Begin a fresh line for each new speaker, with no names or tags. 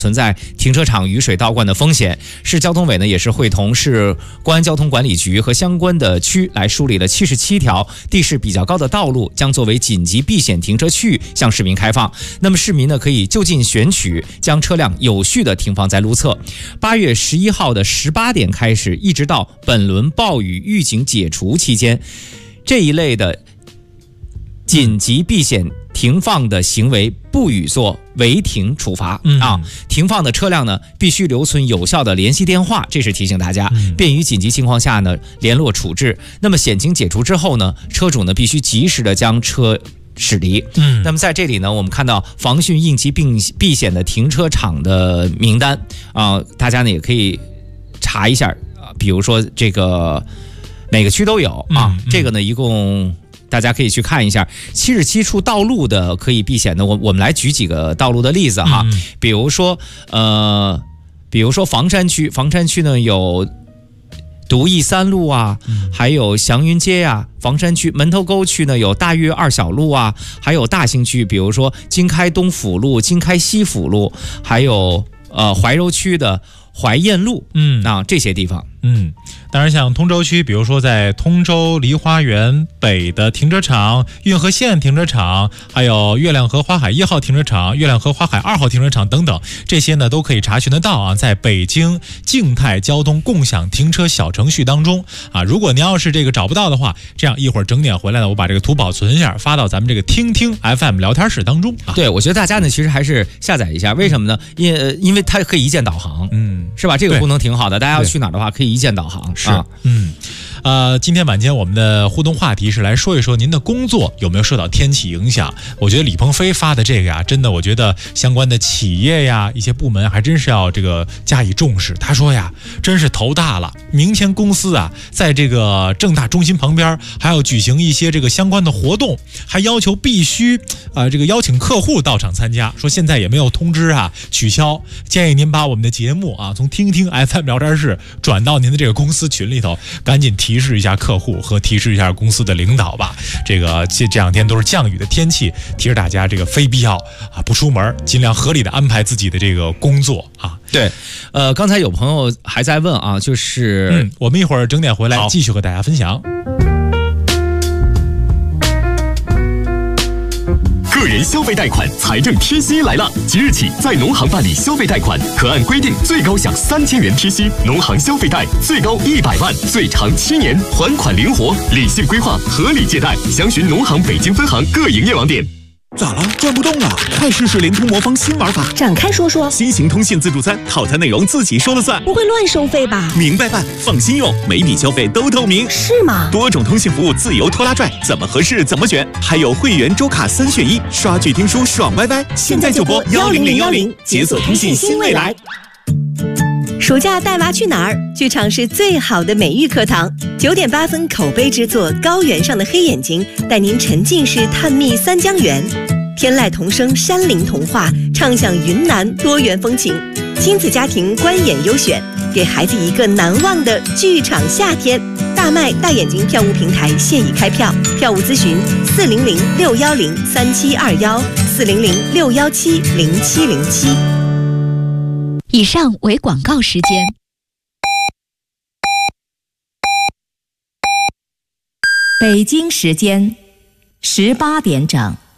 存在停车场雨水倒灌的风险。市交通委呢也是会同市公安交通管理局和相关的区来梳理了77条地势比较高的道路，将作为紧急避险停车区域向市民开放。那么市民呢可以就近选取，将车辆有序的停放在路侧。8月11号的18点开始，一直到本轮暴雨预警解除期间，这一类的紧急避险停放的行为不予做违停处罚停放的车辆呢必须留存有效的联系电话，这是提醒大家，便于紧急情况下呢联络处置。那么险情解除之后呢，车主呢必须及时的将车驶离。那么在这里呢，我们看到防汛应急避险的停车场的名单大家呢也可以查一下比如说这个每个区都有这个呢一共大家可以去看一下77处道路的可以避险的，我们来举几个道路的例子哈，比如说房山区呢有独义3路还有祥云街房山区门头沟区呢有大悦2小路还有大兴区，比如说经开东辅路、经开西辅路，还有怀柔区的怀燕路这些地方。
当然像通州区，比如说在通州梨花园北的停车场、运河线停车场，还有月亮河花海1号停车场、月亮河花海2号停车场等等，这些呢都可以查询得到在北京静态交通共享停车小程序当中如果您要是这个找不到的话，这样一会儿整点回来呢，我把这个图保存一下，发到咱们这个听听 FM 聊天室当中
对，我觉得大家呢其实还是下载一下，为什么呢？因为它可以一键导航是吧？这个功能挺好的，大家要去哪儿的话可以一键导航
今天晚间我们的互动话题是来说一说您的工作有没有受到天气影响。我觉得李鹏飞发的这个真的我觉得相关的企业一些部门还真是要这个加以重视。他说真是头大了，明天公司在这个正大中心旁边还要举行一些这个相关的活动，还要求必须这个邀请客户到场参加，说现在也没有通知取消，建议您把我们的节目从听听 FM 聊天室转到您的这个公司群里头，赶紧提示一下客户和提示一下公司的领导吧。这两天都是降雨的天气，提示大家这个非必要不出门，尽量合理的安排自己的这个工作
对，刚才有朋友还在问就是
我们一会儿整点回来继续和大家分享。
个人消费贷款财政贴息来了！即日起，在农行办理消费贷款，可按规定最高享3000元贴息。农行消费贷最高100万，最长7年，还款灵活，理性规划，合理借贷。详询农行北京分行各营业网点。
咋了？转不动了？快试试联通魔方新玩法，
展开说说。
新型通信自助餐，套餐内容自己说了算，
不会乱收费吧？
明白办，放心用，每笔消费都透明。
是吗？
多种通信服务自由拖拉拽，怎么合适怎么选，还有会员周卡3选1，刷剧听书爽歪歪。现在就拨10010，解锁通信新未来。
暑假带娃去哪儿？剧场是最好的美育课堂。9点8分口碑之作《高原上的黑眼睛》，带您沉浸式探秘三江源。天籁童声山林童话，畅享云南多元风情。亲子家庭观演优选，给孩子一个难忘的剧场夏天。大麦大眼睛票务平台现已开票，票务咨询400-610-3721，400-617-0707。
以上为广告时间。
北京时间18点整。